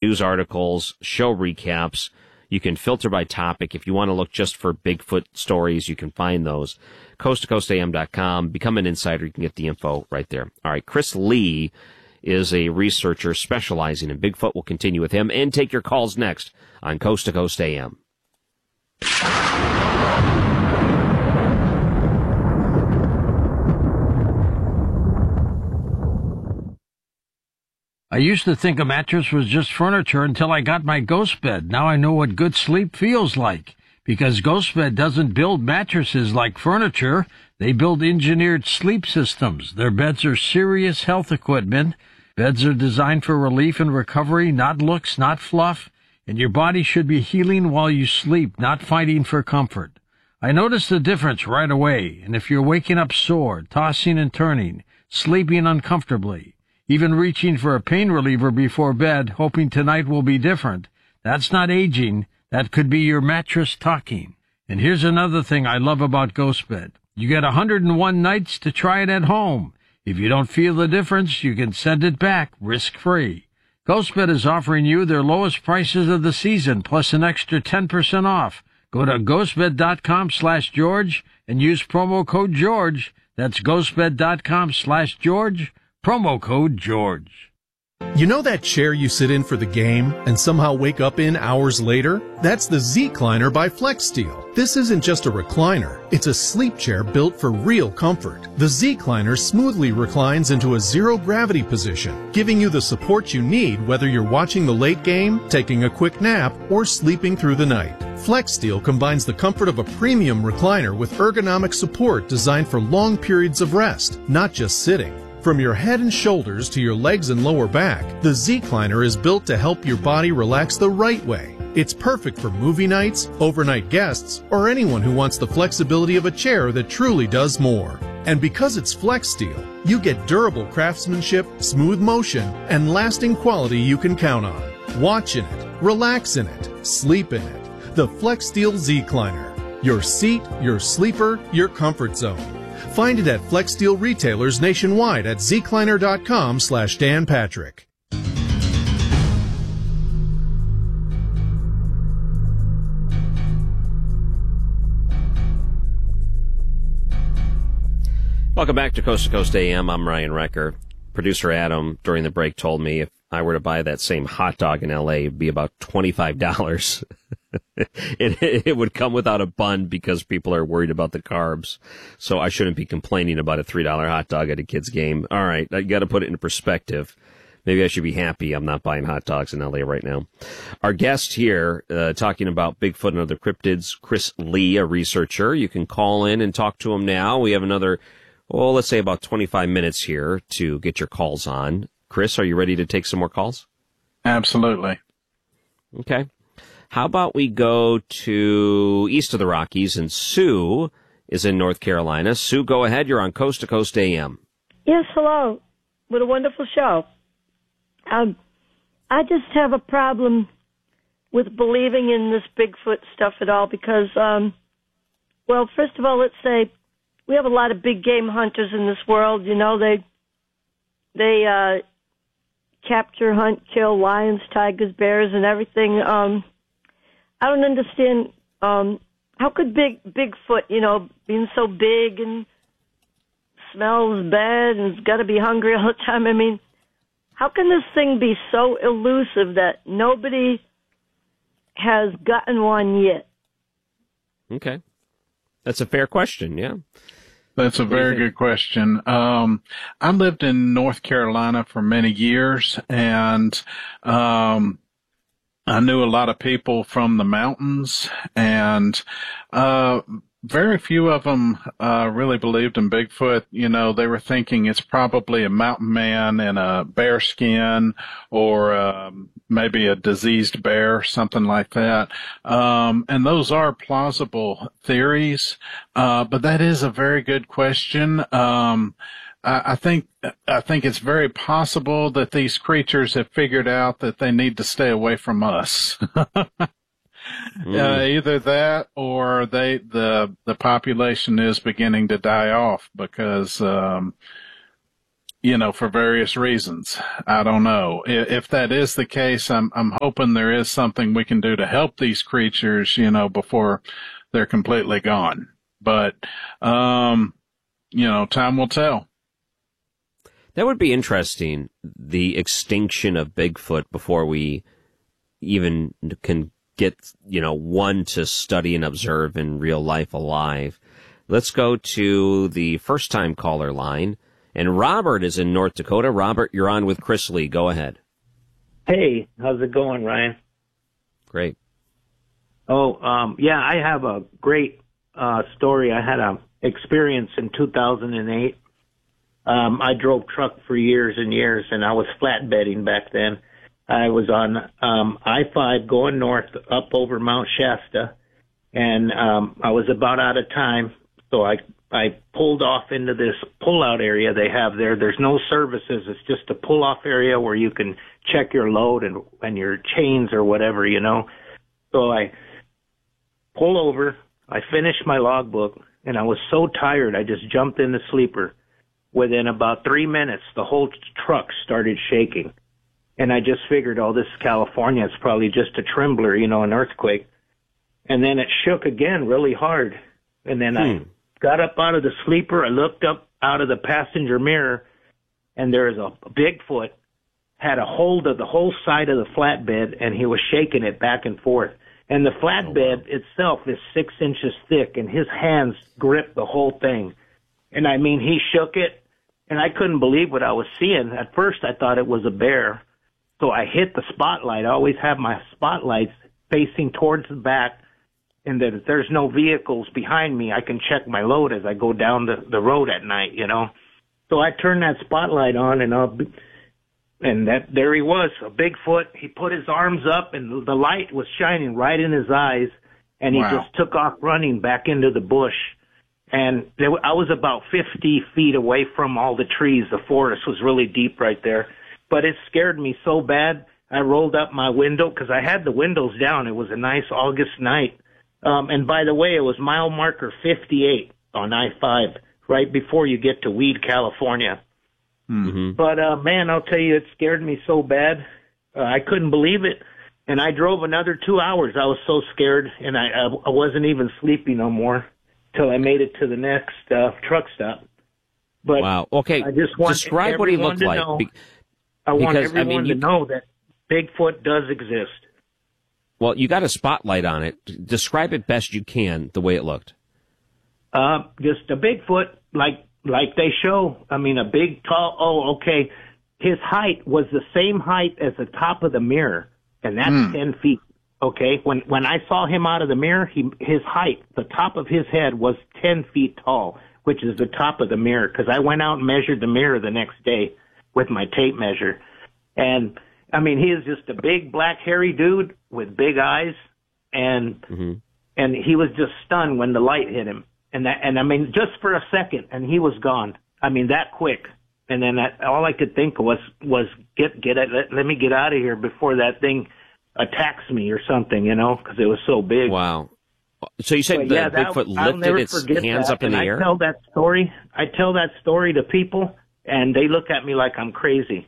news articles, show recaps. You can filter by topic. If you want to look just for Bigfoot stories, you can find those. CoastToCoastAM.com. Become an insider. You can get the info right there. All right. Chris Lee is a researcher specializing in Bigfoot. We'll continue with him and take your calls next on Coast to Coast AM. I used to think a mattress was just furniture until I got my Ghost Bed. Now I know what good sleep feels like. Because Ghost Bed doesn't build mattresses like furniture. They build engineered sleep systems. Their beds are serious health equipment. Beds are designed for relief and recovery, not looks, not fluff. And your body should be healing while you sleep, not fighting for comfort. I noticed the difference right away. And if you're waking up sore, tossing and turning, sleeping uncomfortably, even reaching for a pain reliever before bed, hoping tonight will be different, that's not aging. That could be your mattress talking. And here's another thing I love about Ghost Bed. You get 101 nights to try it at home. If you don't feel the difference, you can send it back risk-free. Ghost Bed is offering you their lowest prices of the season, plus an extra 10% off. Go to ghostbed.com/George and use promo code George. That's ghostbed.com/George. Promo code George. You know that chair you sit in for the game and somehow wake up in hours later? That's the Z-Cliner by FlexSteel. This isn't just a recliner. It's a sleep chair built for real comfort. The Z-Cliner smoothly reclines into a zero-gravity position, giving you the support you need whether you're watching the late game, taking a quick nap, or sleeping through the night. FlexSteel combines the comfort of a premium recliner with ergonomic support designed for long periods of rest, not just sitting. From your head and shoulders to your legs and lower back, the Z-Cliner is built to help your body relax the right way. It's perfect for movie nights, overnight guests, or anyone who wants the flexibility of a chair that truly does more. And because it's FlexSteel, you get durable craftsmanship, smooth motion, and lasting quality you can count on. Watch in it, relax in it, sleep in it. The FlexSteel Z-Cliner. Your seat, your sleeper, your comfort zone. Find it at FlexSteel retailers nationwide at zcliner.com/Dan Patrick. Welcome back to Coast AM. I'm Ryan Recker. Producer Adam, during the break, told me if I were to buy that same hot dog in L.A., it'd be about $25. It would come without a bun because people are worried about the carbs. So I shouldn't be complaining about a $3 hot dog at a kid's game. All right, I got to put it into perspective. Maybe I should be happy I'm not buying hot dogs in L.A. right now. Our guest here, talking about Bigfoot and other cryptids, Chris Lee, a researcher. You can call in and talk to him now. We have another, let's say about 25 minutes here to get your calls on. Chris, are you ready to take some more calls? Absolutely. Okay. How about we go to east of the Rockies, and Sue is in North Carolina. Sue, go ahead. You're on Coast to Coast AM. Yes, hello. What a wonderful show. I just have a problem with believing in this Bigfoot stuff at all because, first of all, let's say we have a lot of big game hunters in this world. You know, they capture, hunt, kill lions, tigers, bears, and everything. I don't understand, how could Bigfoot, being so big and smells bad and has got to be hungry all the time, I mean, how can this thing be so elusive that nobody has gotten one yet? Okay. That's a fair question, yeah. That's a very good question. I lived in North Carolina for many years, and I knew a lot of people from the mountains, and very few of them really believed in Bigfoot. You know, they were thinking it's probably a mountain man in a bear skin or maybe a diseased bear, something like that. And those are plausible theories, but that is a very good question. I think it's very possible that these creatures have figured out that they need to stay away from us. Either that or the population is beginning to die off because for various reasons. I don't know. If that is the case, I'm hoping there is something we can do to help these creatures, before they're completely gone. But, time will tell. That would be interesting, the extinction of Bigfoot before we even can get, one to study and observe in real life alive. Let's go to the first-time caller line. And Robert is in North Dakota. Robert, you're on with Chris Lee. Go ahead. Hey, how's it going, Ryan? Great. I have a great story. I had a experience in 2008. I drove truck for years and years, and I was flatbedding back then. I was on I-5 going north up over Mount Shasta, and I was about out of time, so I pulled off into this pull-out area they have there. There's no services. It's just a pull-off area where you can check your load and your chains or whatever, So I pull over. I finished my logbook, and I was so tired I just jumped in the sleeper. Within about 3 minutes, the whole truck started shaking. And I just figured, this is California. It's probably just a trembler, an earthquake. And then it shook again really hard. And then I got up out of the sleeper. I looked up out of the passenger mirror, and there is a Bigfoot, had a hold of the whole side of the flatbed, and he was shaking it back and forth. And the flatbed itself is 6 inches thick, and his hands gripped the whole thing. And he shook it, and I couldn't believe what I was seeing. At first, I thought it was a bear. So I hit the spotlight. I always have my spotlights facing towards the back, and that if there's no vehicles behind me, I can check my load as I go down the road at night, So I turned that spotlight on, and there he was, a Bigfoot. He put his arms up, and the light was shining right in his eyes, and he just took off running back into the bush. And I was about 50 feet away from all the trees. The forest was really deep right there. But it scared me so bad, I rolled up my window because I had the windows down. It was a nice August night. And by the way, it was mile marker 58 on I-5, right before you get to Weed, California. Mm-hmm. But, man, I'll tell you, it scared me so bad. I couldn't believe it. And I drove another 2 hours. I was so scared, and I wasn't even sleepy no more till I made it to the next truck stop. But wow. Okay. I just want describe what he looked like. I want everyone to know that Bigfoot does exist. Well, you got a spotlight on it. Describe it best you can, the way it looked. Just a Bigfoot, like they show. A big, tall. Okay. His height was the same height as the top of the mirror, and that's 10 feet. Okay. When I saw him out of the mirror, his height, the top of his head was 10 feet tall, which is the top of the mirror. Because I went out and measured the mirror the next day with my tape measure, and he is just a big black hairy dude with big eyes, and he was just stunned when the light hit him, and just for a second, and he was gone. That quick. And then all I could think was let me get out of here before that thing attacks me or something, because it was so big. Wow. So you said Bigfoot lifted its hands up in the air? I tell that story to people, and they look at me like I'm crazy,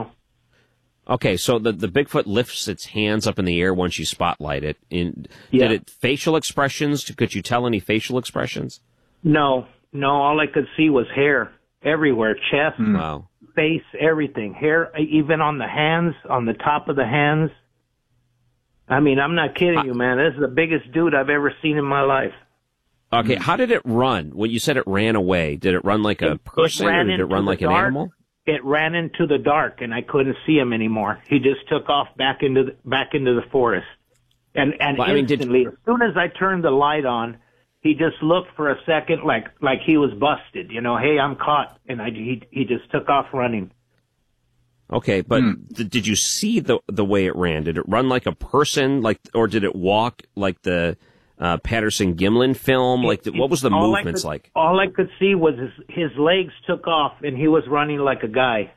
Okay, so the Bigfoot lifts its hands up in the air once you spotlight it. Did it facial expressions? Could you tell any facial expressions? No. All I could see was hair everywhere, chest, face, everything. Hair, even on the hands, on the top of the hands. I'm not kidding you, man. This is the biggest dude I've ever seen in my life. Okay, how did it run? When you said it ran away, did it run like a person or did it run like an animal? It ran into the dark, and I couldn't see him anymore. He just took off back into the forest. And instantly, as soon as I turned the light on, he just looked for a second like he was busted. Hey, I'm caught, and he just took off running. Okay, but did you see the way it ran? Did it run like a person, or did it walk like the Patterson-Gimlin film? What was the movements like? All I could see was his legs took off, and he was running like a guy.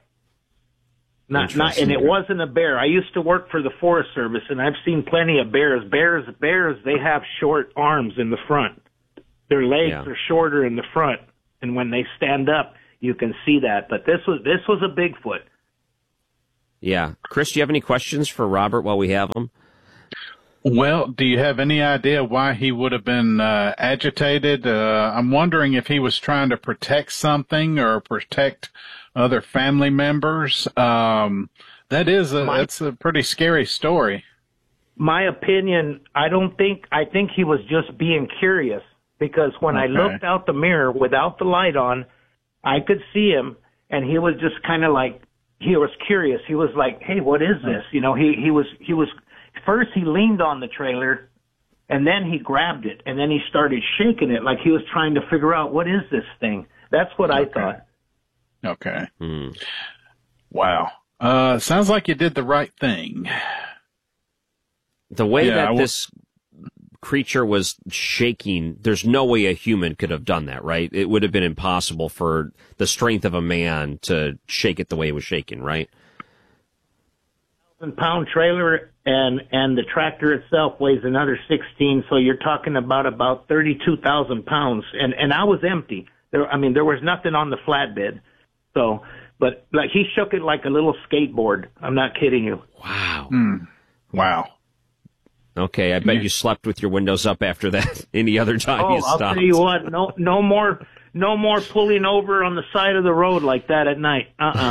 And it wasn't a bear. I used to work for the Forest Service, and I've seen plenty of bears. Bears, they have short arms in the front. Their legs are shorter in the front, and when they stand up, you can see that. But this was a Bigfoot. Yeah. Chris, do you have any questions for Robert while we have him? Well, do you have any idea why he would have been agitated? I'm wondering if he was trying to protect something or protect other family members. That's a pretty scary story. My opinion, I think he was just being curious, because when I looked out the mirror without the light on, I could see him, and he was just kind of like, he was curious. He was like, hey, what is this? You know, he was, first he leaned on the trailer, and then he grabbed it, and then he started shaking it like he was trying to figure out, what is this thing? That's what I thought. Okay. Wow. Sounds like you did the right thing. The way that this creature was shaking, there's no way a human could have done that, right? It would have been impossible for the strength of a man to shake it the way it was shaking, right? 1,000-pound trailer, and the tractor itself weighs another 16, so you're talking about 32,000 pounds. And I was empty. There was nothing on the flatbed. So, but like, he shook it like a little skateboard. I'm not kidding you. Wow. Wow. Okay, I bet you slept with your windows up after that. Any other time you stopped? I'll tell you what, no more pulling over on the side of the road like that at night.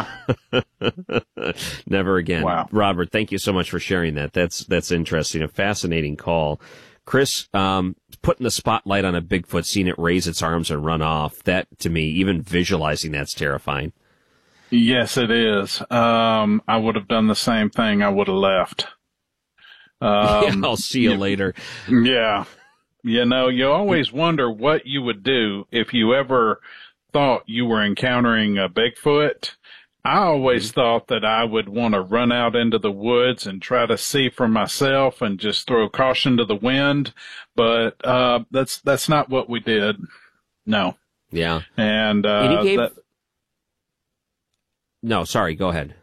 Never again. Wow. Robert, thank you so much for sharing that. That's interesting. A fascinating call. Chris, putting the spotlight on a Bigfoot, seeing it raise its arms and run off, that, to me, even visualizing that's terrifying. Yes, it is. I would have done the same thing. I would have left. I'll see you later. Yeah. You know, you always wonder what you would do if you ever thought you were encountering a Bigfoot. I always thought that I would want to run out into the woods and try to see for myself and just throw caution to the wind. But that's not what we did. No. Yeah. And he gave... No, sorry, go ahead.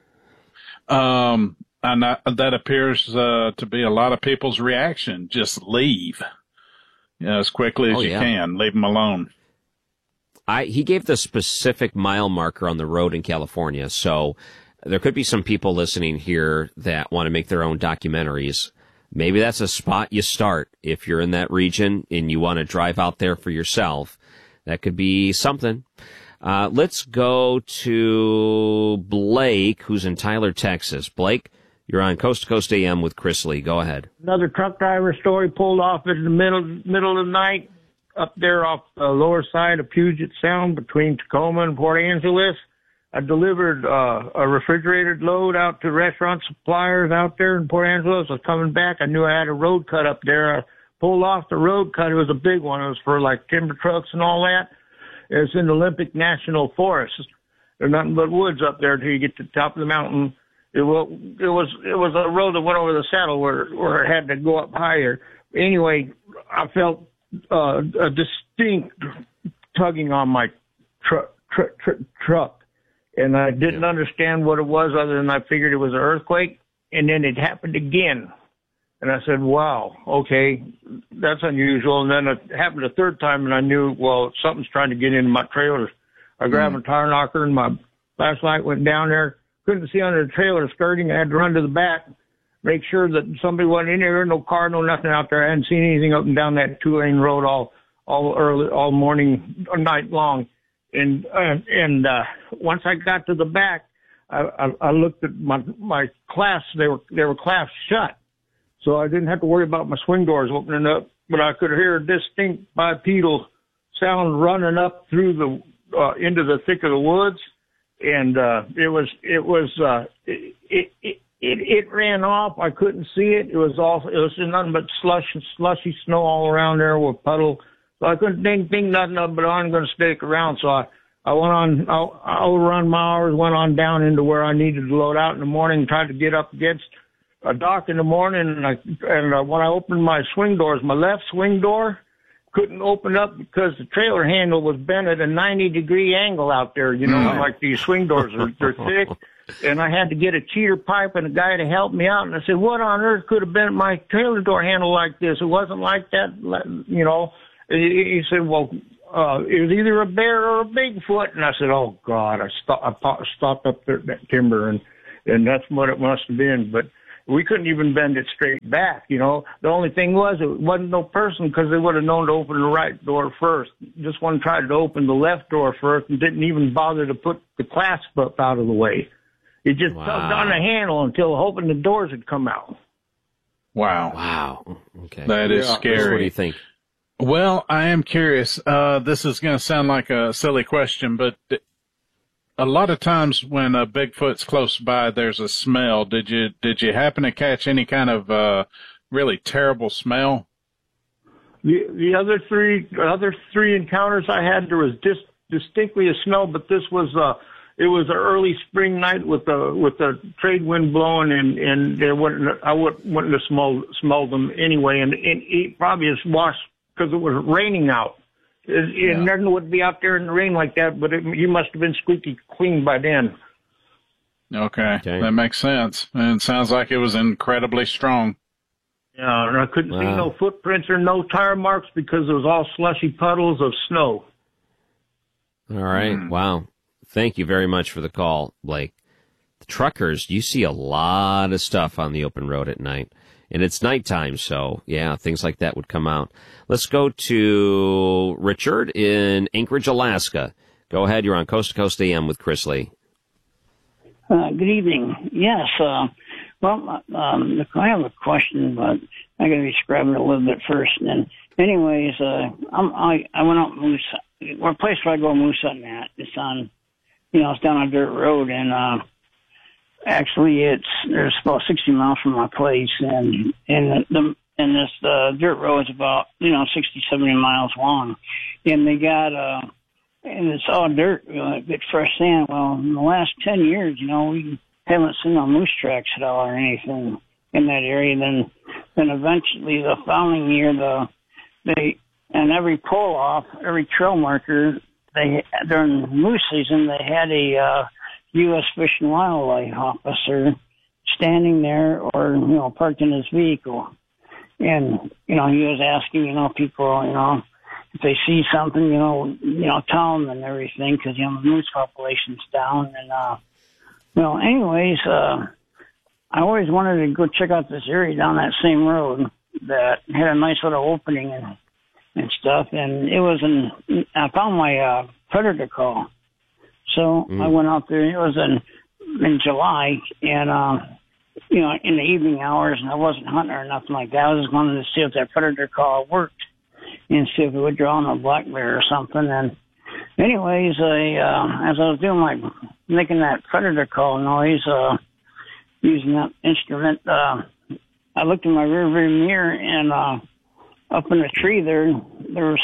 And that appears to be a lot of people's reaction. Just leave, as quickly as you can. Leave them alone. He gave the specific mile marker on the road in California, so there could be some people listening here that want to make their own documentaries. Maybe that's a spot you start if you're in that region and you want to drive out there for yourself. That could be something. Let's go to Blake, who's in Tyler, Texas. Blake, you're on Coast to Coast AM with Chris Lee. Go ahead. Another truck driver story, pulled off in the middle of the night up there off the lower side of Puget Sound between Tacoma and Port Angeles. I delivered a refrigerated load out to restaurant suppliers out there in Port Angeles. I was coming back. I knew I had a road cut up there. I pulled off the road cut. It was a big one. It was for like timber trucks and all that. It's in the Olympic National Forest. There's nothing but woods up there till you get to the top of the mountain. It was a road that went over the saddle where it had to go up higher. Anyway, I felt a distinct tugging on my truck, and I didn't understand what it was other than I figured it was an earthquake, and then it happened again. And I said, wow, okay, that's unusual. And then it happened a third time, and I knew, well, something's trying to get into my trailer. I grabbed a tire knocker, and my flashlight went down there. Couldn't see under the trailer skirting. I had to run to the back, make sure that somebody wasn't in there, no car, no nothing out there. I hadn't seen anything up and down that 2-lane road all morning or night long. And once I got to the back, I looked at my clasps. They were clasped shut. So I didn't have to worry about my swing doors opening up, but I could hear a distinct bipedal sound running up through into the thick of the woods. And, it ran off. I couldn't see it. It was just nothing but slushy snow all around there with puddle. So I couldn't think nothing of it, but I'm going to stick around. So I went on, I overrun my hours, went on down into where I needed to load out in the morning, tried to get up against a dock in the morning. And when I opened my swing doors, my left swing door couldn't open up because the trailer handle was bent at a 90-degree angle out there. You know, like these swing doors they're thick. And I had to get a cheater pipe and a guy to help me out. And I said, what on earth could have bent my trailer door handle like this? It wasn't like that, you know. He said, well, it was either a bear or a Bigfoot. And I said, oh, God. I stopped up there at that timber, and that's what it must have been. But we couldn't even bend it straight back, you know. The only thing was it wasn't no person, because they would have known to open the right door first. This one tried to open the left door first and didn't even bother to put the clasp up out of the way. It just tugged on the handle until hoping the doors had come out. Wow. Wow. Okay. That is scary. What do you think? Well, I am curious. This is going to sound like a silly question, but a lot of times when a Bigfoot's close by, there's a smell. Did you happen to catch any kind of really terrible smell? The other three encounters I had, there was distinctly a smell, but this was it was an early spring night with the trade wind blowing, and I wouldn't have smelled them anyway, and it probably is washed because it was raining out. Nothing would be out there in the rain like that, but you must have been squeaky clean by then. Okay, that makes sense. And it sounds like it was incredibly strong. Yeah, and I couldn't see no footprints or no tire marks because it was all slushy puddles of snow. All right. Wow. Thank you very much for the call, Blake. The truckers, you see a lot of stuff on the open road at night. And it's nighttime, so, yeah, things like that would come out. Let's go to Richard in Anchorage, Alaska. Go ahead. You're on Coast to Coast AM with Chris Lee. Good evening. Yes. I have a question, but I got to describe it a little bit first. And anyways, I went out moose. Our place where I go moose hunting at, it's on, it's down a dirt road, and actually there's about 60 miles from my place, and this dirt road is about 60, 70 miles long, and they got and it's all dirt, good fresh sand. Well, in the last 10 years, we haven't seen no moose tracks at all or anything in that area. Then eventually the following year, and every pull off, every trail marker, during moose season, they had a U.S. Fish and Wildlife officer standing there or, parked in his vehicle. And, he was asking, people, if they see something, tell them and everything, because, the moose population's down. And, anyways, I always wanted to go check out this area down that same road that had a nice little opening and stuff. And it was I found my predator call. So I went out there. It was in July, and in the evening hours, and I wasn't hunting or nothing like that. I was just wanting to see if that predator call worked and see if it would draw on a black bear or something. And anyways, as I was making that predator call noise, using that instrument, I looked in my rear view mirror, and up in the tree there was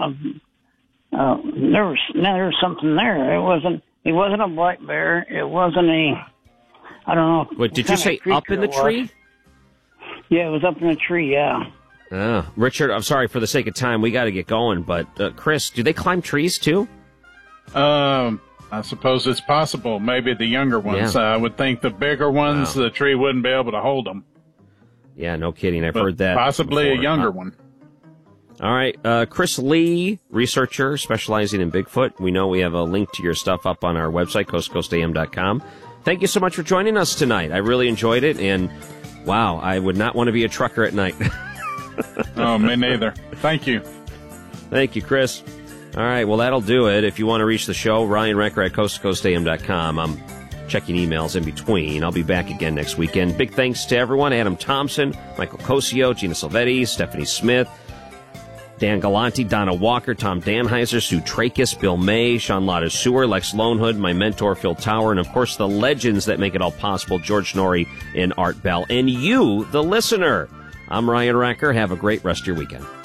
something there. It wasn't a black bear. It wasn't I don't know. What did you say? Up in the tree? Yeah, it was up in the tree. Yeah. Richard, I'm sorry, for the sake of time, we got to get going. But Chris, do they climb trees too? I suppose it's possible. Maybe the younger ones. I would think the bigger ones, the tree wouldn't be able to hold them. Yeah, no kidding. I've heard that. Possibly before. A younger one. All right. Chris Lee, researcher specializing in Bigfoot. We know we have a link to your stuff up on our website, coastcoastam.com. Thank you so much for joining us tonight. I really enjoyed it. And, wow, I would not want to be a trucker at night. Oh, me neither. Thank you. Thank you, Chris. All right. Well, that'll do it. If you want to reach the show, Ryan Recker at coastcoastam.com. I'm checking emails in between. I'll be back again next weekend. Big thanks to everyone. Adam Thompson, Michael Cosio, Gina Silvetti, Stephanie Smith, Dan Galanti, Donna Walker, Tom Danheiser, Sue Trachis, Bill May, Sean Lotta Sewer, Lex Lonehood, my mentor, Phil Tower, and, of course, the legends that make it all possible, George Norrie and Art Bell. And you, the listener. I'm Ryan Recker. Have a great rest of your weekend.